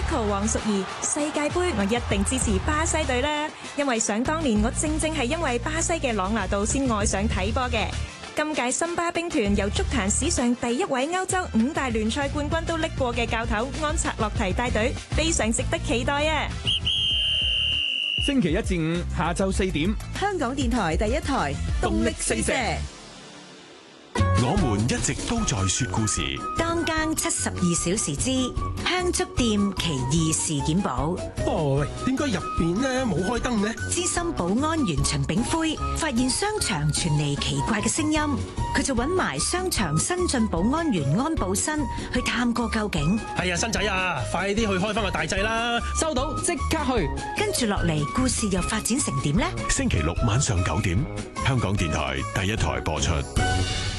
Echo 黃淑儀，世界盃我一定支持巴西隊啦，因為想當年我正係因為巴西嘅朗拿度先愛上睇波嘅。今屆森巴兵團由足壇史上第一位歐洲5大聯賽冠軍都拎過嘅教頭安察洛提帶隊，非常值得期待啊！ 星期一至五下晝4點， 香港電台第一台動力四射。 我們一直都在說故事。 當更72小時之香燭店奇異事件簿。 喂，點解入邊咧冇開燈呢？ 資深保安員陳炳輝發現商場傳嚟奇怪嘅聲音，佢就揾埋商場新晉保安員安保新去探個究竟。 係啊，新仔啊，快啲去開翻個大掣啦！ 收到，即刻去。 跟住落嚟，故事又發展成點呢？ 星期六晚上9點，香港電台第一台播出。